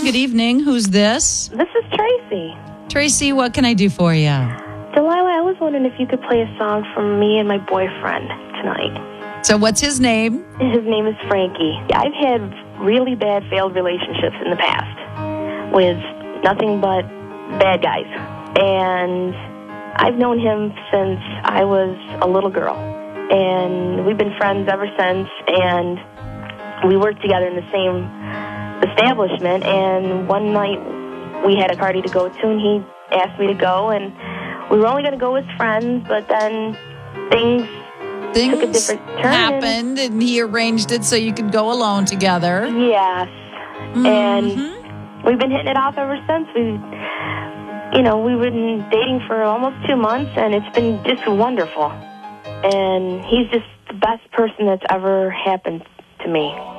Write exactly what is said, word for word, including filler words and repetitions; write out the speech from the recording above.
Good evening. Who's this? This is Tracy. Tracy, what can I do for you? Delilah, I was wondering if you could play a song for me and my boyfriend tonight. So what's his name? His name is Frankie. I've had really bad failed relationships in the past with nothing but bad guys. And I've known him since I was a little girl. And we've been friends ever since. And we worked together in the same establishment. And one night we had a party to go to, and he asked me to go. And we were only going to go as friends, but then things, Things took a different turn. happened, and he arranged it so you could go alone together. Yes. Mm-hmm. And we've been hitting it off ever since. We, you know, we've been dating for almost two months, and it's been just wonderful. And he's just the best person that's ever happened to me.